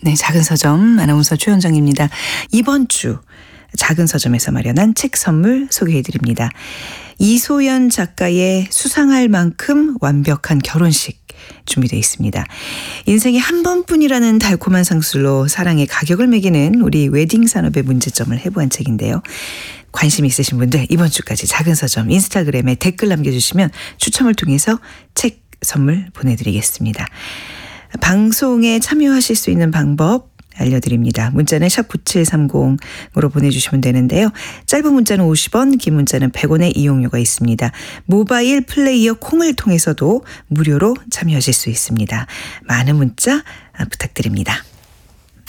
네, 작은 서점 아나운서 최현정입니다. 이번 주 작은 서점에서 마련한 책 선물 소개해드립니다. 이소연 작가의 수상할 만큼 완벽한 결혼식 준비되어 있습니다. 인생에 한 번뿐이라는 달콤한 상술로 사랑의 가격을 매기는 우리 웨딩 산업의 문제점을 해부한 책인데요. 관심 있으신 분들 이번 주까지 작은 서점 인스타그램에 댓글 남겨주시면 추첨을 통해서 책 선물 보내드리겠습니다. 방송에 참여하실 수 있는 방법 알려드립니다. 문자는 샵 9730으로 보내주시면 되는데요. 짧은 문자는 50원, 긴 문자는 100원의 이용료가 있습니다. 모바일 플레이어 콩을 통해서도 무료로 참여하실 수 있습니다. 많은 문자 부탁드립니다.